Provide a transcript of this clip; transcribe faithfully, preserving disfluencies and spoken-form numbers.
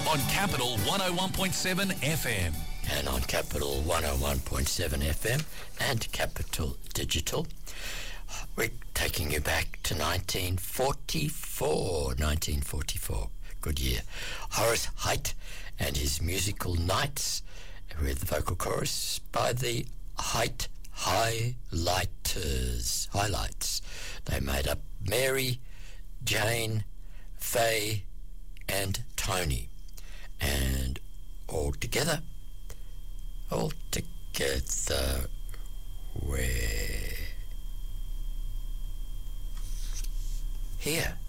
on Capital one oh one point seven F M. And on Capital one oh one point seven F M and Capital Digital, we're taking you back to nineteen forty-four. nineteen forty-four, good year. Horace Heidt and his musical Nights, with the vocal chorus by the Heidt Highlighters. Highlights. They made up Mary, Jane, Faye, and Tony. And all together, all together, where? Here.